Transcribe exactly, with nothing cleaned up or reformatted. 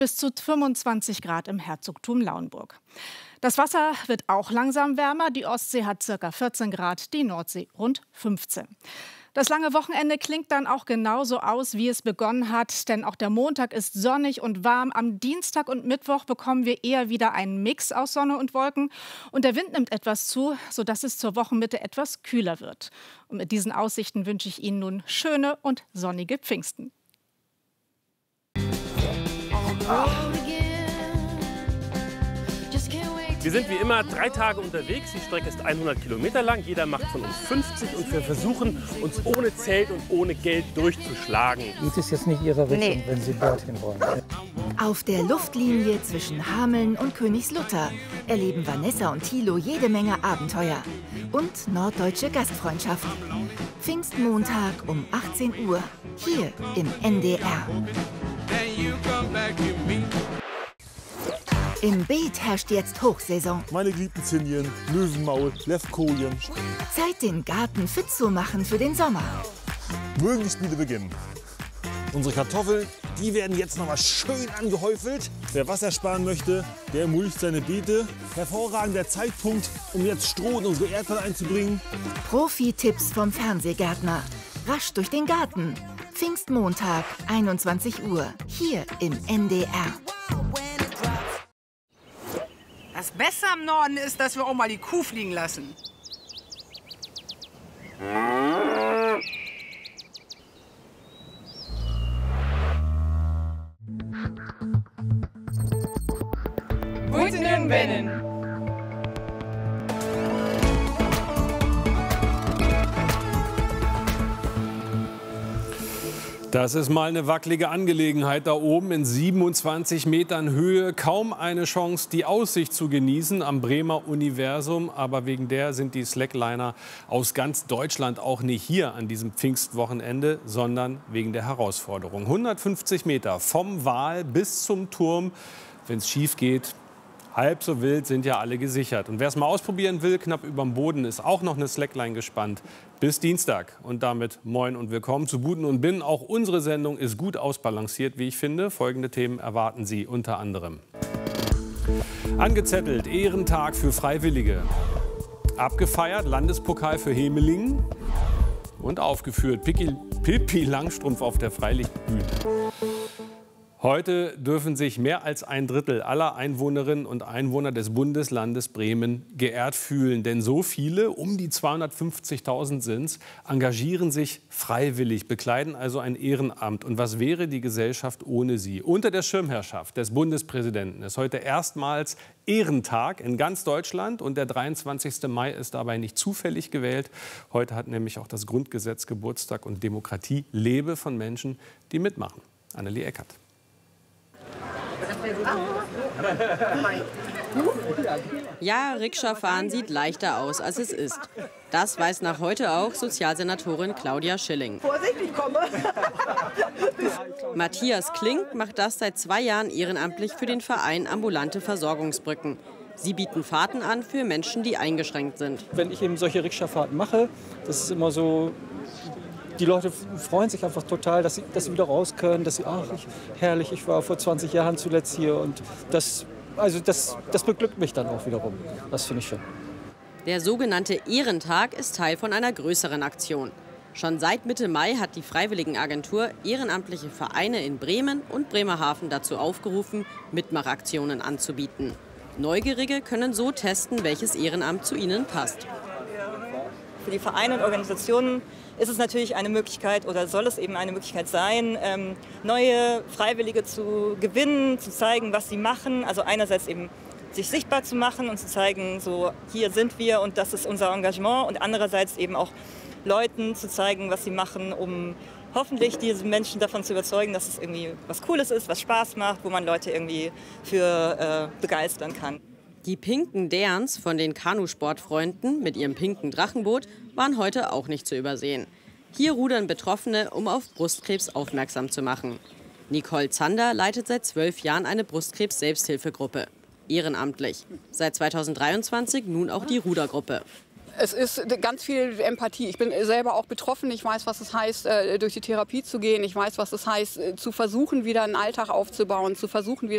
bis zu fünfundzwanzig Grad im Herzogtum Lauenburg. Das Wasser wird auch langsam wärmer. Die Ostsee hat ca. vierzehn Grad, die Nordsee rund fünfzehn. Das lange Wochenende klingt dann auch genauso aus, wie es begonnen hat. Denn auch der Montag ist sonnig und warm. Am Dienstag und Mittwoch bekommen wir eher wieder einen Mix aus Sonne und Wolken. Und der Wind nimmt etwas zu, sodass es zur Wochenmitte etwas kühler wird. Und mit diesen Aussichten wünsche ich Ihnen nun schöne und sonnige Pfingsten. Wir sind wie immer drei Tage unterwegs. Die Strecke ist hundert Kilometer lang. Jeder macht von uns fünfzig. Und wir versuchen, uns ohne Zelt und ohne Geld durchzuschlagen. Geht es jetzt nicht Ihre Richtung, Nee. wenn Sie dorthin wollen? Auf der Luftlinie zwischen Hameln und Königslutter erleben Vanessa und Thilo jede Menge Abenteuer und norddeutsche Gastfreundschaft. Pfingstmontag um achtzehn Uhr, hier im N D R. Im Beet herrscht jetzt Hochsaison. Meine geliebten Zinien, Löwenmaul, Levkojen. Zeit, den Garten fit zu machen für den Sommer. Mögen die Spiele beginnen. Unsere Kartoffeln, die werden jetzt noch mal schön angehäufelt. Wer Wasser sparen möchte, der mulcht seine Beete. Hervorragender Zeitpunkt, um jetzt Stroh in unsere Erdbeeren einzubringen. Profi-Tipps vom Fernsehgärtner. Rasch durch den Garten. Pfingstmontag, einundzwanzig Uhr, hier im N D R. Das Beste am Norden ist, dass wir auch mal die Kuh fliegen lassen. Guten Rennen. Das ist mal eine wackelige Angelegenheit da oben in siebenundzwanzig Metern Höhe. Kaum eine Chance, die Aussicht zu genießen am Bremer Universum. Aber wegen der sind die Slackliner aus ganz Deutschland auch nicht hier an diesem Pfingstwochenende, sondern wegen der Herausforderung. hundertfünfzig Meter vom Wal bis zum Turm. Wenn es schief geht, halb so wild, sind ja alle gesichert. Und wer es mal ausprobieren will, knapp überm Boden ist auch noch eine Slackline gespannt. Bis Dienstag. Und damit moin und willkommen zu Buten und Binnen. Auch unsere Sendung ist gut ausbalanciert, wie ich finde. Folgende Themen erwarten Sie unter anderem. Angezettelt, Ehrentag für Freiwillige. Abgefeiert, Landespokal für Hemelingen. Und aufgeführt, Pippi, Pippi Langstrumpf auf der Freilichtbühne. Heute dürfen sich mehr als ein Drittel aller Einwohnerinnen und Einwohner des Bundeslandes Bremen geehrt fühlen. Denn so viele, um die zweihundertfünfzigtausend sind es, engagieren sich freiwillig, bekleiden also ein Ehrenamt. Und was wäre die Gesellschaft ohne sie? Unter der Schirmherrschaft des Bundespräsidenten ist heute erstmals Ehrentag in ganz Deutschland. Und der dreiundzwanzigste Mai ist dabei nicht zufällig gewählt. Heute hat nämlich auch das Grundgesetz Geburtstag und Demokratie lebe von Menschen, die mitmachen. Annelie Eckert. Ja, Rikscha-Fahren sieht leichter aus, als es ist. Das weiß nach heute auch Sozialsenatorin Claudia Schilling. Vorsichtig, komme! Matthias Klink macht das seit zwei Jahren ehrenamtlich für den Verein Ambulante Versorgungsbrücken. Sie bieten Fahrten an für Menschen, die eingeschränkt sind. Wenn ich eben solche Rikscha-Fahrten mache, das ist immer so, die Leute freuen sich einfach total, dass sie, dass sie wieder raus können, dass sie, ach, ich, herrlich, ich war vor zwanzig Jahren zuletzt hier und das, also das, das beglückt mich dann auch wiederum. Das finde ich schön. Der sogenannte Ehrentag ist Teil von einer größeren Aktion. Schon seit Mitte Mai hat die Freiwilligenagentur ehrenamtliche Vereine in Bremen und Bremerhaven dazu aufgerufen, Mitmachaktionen anzubieten. Neugierige können so testen, welches Ehrenamt zu ihnen passt. Für die Vereine und Organisationen ist es natürlich eine Möglichkeit oder soll es eben eine Möglichkeit sein, ähm, neue Freiwillige zu gewinnen, zu zeigen, was sie machen. Also einerseits eben sich sichtbar zu machen und zu zeigen, so hier sind wir und das ist unser Engagement. Und andererseits eben auch Leuten zu zeigen, was sie machen, um hoffentlich diese Menschen davon zu überzeugen, dass es irgendwie was Cooles ist, was Spaß macht, wo man Leute irgendwie für äh, begeistern kann. Die pinken Derns von den Kanusportfreunden mit ihrem pinken Drachenboot waren heute auch nicht zu übersehen. Hier rudern Betroffene, um auf Brustkrebs aufmerksam zu machen. Nicole Zander leitet seit zwölf Jahren eine Brustkrebs-Selbsthilfegruppe. Ehrenamtlich. Seit zweitausenddreiundzwanzig nun auch die Rudergruppe. Es ist ganz viel Empathie. Ich bin selber auch betroffen. Ich weiß, was es heißt, durch die Therapie zu gehen. Ich weiß, was es heißt, zu versuchen, wieder einen Alltag aufzubauen, zu versuchen, wieder